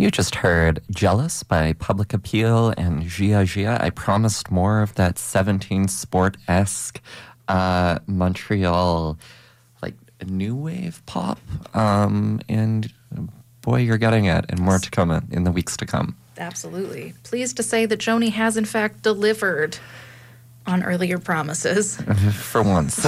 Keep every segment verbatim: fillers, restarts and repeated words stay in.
You just heard Jealous by Public Appeal and Gia Gia. I promised more of that seventeen Sport-esque uh, Montreal, like, new wave pop. Um, and boy, you're getting it, and more to come in the weeks to come. Absolutely. Pleased to say that Joni has, in fact, delivered on earlier promises. For once.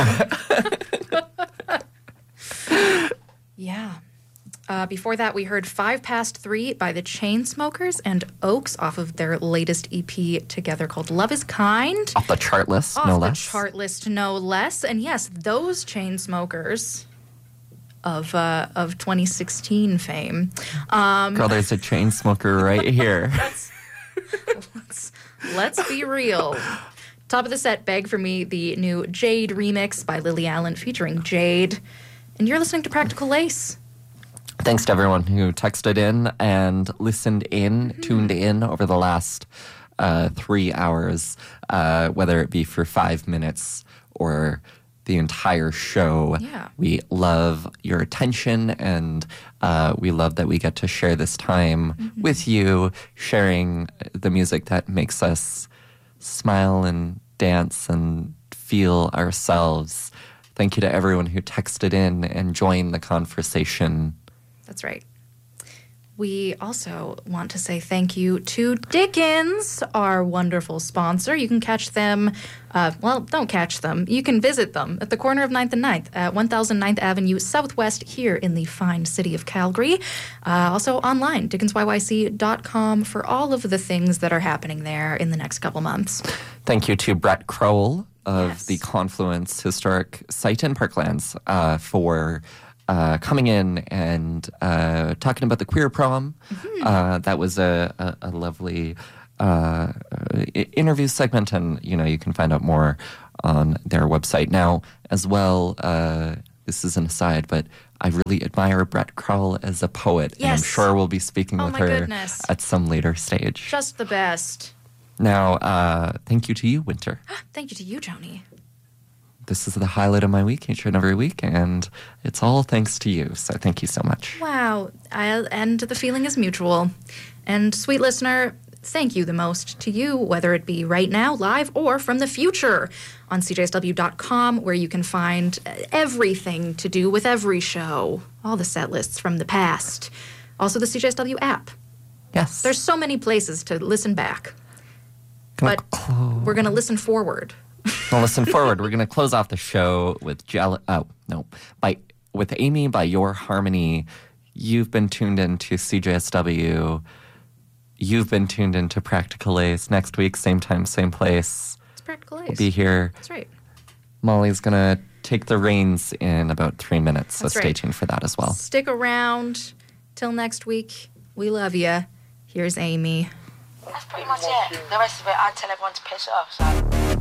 Yeah. Uh, before that, we heard Five Past Three by the Chainsmokers and Oaks off of their latest E P together called Love Is Kind. Off the chart list, off no the less. chart list, no less. And yes, those Chainsmokers of uh, of twenty sixteen fame. Um, Girl, there's a chain smoker right here. let's, let's, let's be real. Top of the set, Beg For Me, the new Jade remix by Lily Allen featuring Jade. And you're listening to Practical Lace. Thanks to everyone who texted in and listened in, mm-hmm. tuned in over the last uh, three hours, uh, whether it be for five minutes or the entire show. Yeah. We love your attention, and uh, we love that we get to share this time mm-hmm. with you, sharing the music that makes us smile and dance and feel ourselves. Thank you to everyone who texted in and joined the conversation. That's right. We also want to say thank you to Dickens, our wonderful sponsor. You can catch them, uh, well, don't catch them. You can visit them at the corner of ninth and ninth at one thousand ninth Avenue Southwest here in the fine city of Calgary. Uh, also online, dickens y y c dot com for all of the things that are happening there in the next couple months. Thank you to Brett Crowell of yes. the Confluence Historic Site in Parklands uh, for Uh, coming in and uh, talking about the queer prom. Mm-hmm. Uh, that was a, a, a lovely uh, interview segment, and you know you can find out more on their website now as well. Uh, this is an aside, but I really admire Brett Crowell as a poet, yes. and I'm sure we'll be speaking oh with my her goodness. at some later stage. Just the best. Now, uh, thank you to you, Winter. Thank you to you, Joni. This is the highlight of my week, each and every week, and it's all thanks to you, so thank you so much. Wow, I, and the feeling is mutual. And sweet listener, thank you the most to you, whether it be right now, live, or from the future on c j s w dot com, where you can find everything to do with every show, all the set lists from the past. Also the C J S W app. Yes. There's so many places to listen back. Gonna but close. We're going to listen forward. Well, listen forward. We're going to close off the show with Jell- oh, no, by with Amy by Your Harmony. You've been tuned into C J S W. You've been tuned into Practical Lace. Next week, same time, same place. It's Practical Lace. We'll be here. That's right. Molly's going to take the reins in about three minutes, so That's stay right. tuned for that as well. Stick around. Till next week. We love you. Here's Amy. That's pretty much it. The rest of it, I'd tell everyone to piss off, so...